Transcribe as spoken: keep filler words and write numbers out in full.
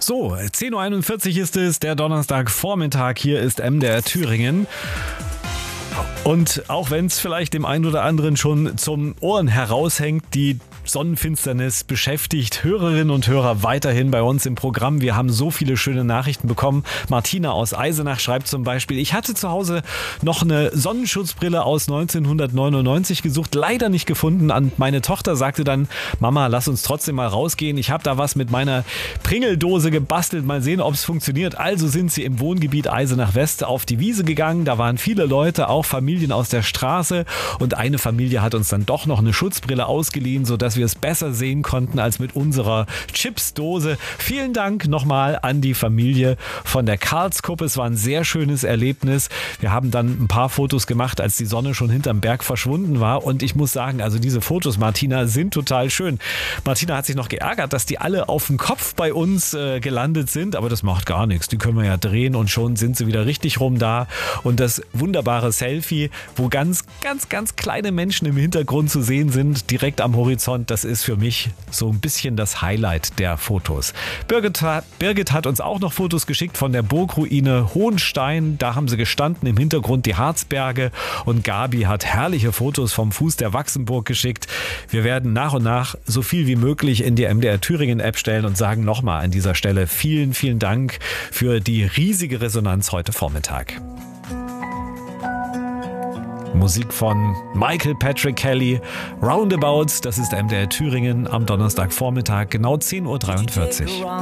So, zehn Uhr einundvierzig ist es, der Donnerstagvormittag. Hier ist M D R Thüringen. Und auch wenn es vielleicht dem einen oder anderen schon zum Ohren heraushängt, die Sonnenfinsternis beschäftigt Hörerinnen und Hörer weiterhin bei uns im Programm. Wir haben so viele schöne Nachrichten bekommen. Martina aus Eisenach schreibt zum Beispiel: Ich hatte zu Hause noch eine Sonnenschutzbrille aus neunzehnhundertneunundneunzig gesucht, leider nicht gefunden. Und meine Tochter sagte dann: Mama, lass uns trotzdem mal rausgehen. Ich habe da was mit meiner Pringeldose gebastelt. Mal sehen, ob es funktioniert. Also sind sie im Wohngebiet Eisenach West auf die Wiese gegangen. Da waren viele Leute, auch Familien aus der Straße. Und eine Familie hat uns dann doch noch eine Schutzbrille ausgeliehen, sodass wir es besser sehen konnten als mit unserer Chipsdose. Vielen Dank nochmal an die Familie von der Karlskuppe. Es war ein sehr schönes Erlebnis. Wir haben dann ein paar Fotos gemacht, als die Sonne schon hinterm Berg verschwunden war. Und ich muss sagen, also diese Fotos, Martina, sind total schön. Martina hat sich noch geärgert, dass die alle auf dem Kopf bei uns äh, gelandet sind. Aber das macht gar nichts. Die können wir ja drehen und schon sind sie wieder richtig rum da. Und das wunderbare Selfie, wo ganz, ganz, ganz kleine Menschen im Hintergrund zu sehen sind, direkt am Horizont, das ist für mich so ein bisschen das Highlight der Fotos. Birgit, Birgit hat uns auch noch Fotos geschickt von der Burgruine Hohenstein. Da haben sie gestanden, im Hintergrund die Harzberge. Und Gabi hat herrliche Fotos vom Fuß der Wachsenburg geschickt. Wir werden nach und nach so viel wie möglich in die M D R Thüringen App stellen und sagen nochmal an dieser Stelle vielen, vielen Dank für die riesige Resonanz heute Vormittag. Musik von Michael Patrick Kelly, Roundabouts, das ist M D R Thüringen am Donnerstagvormittag, genau zehn Uhr dreiundvierzig.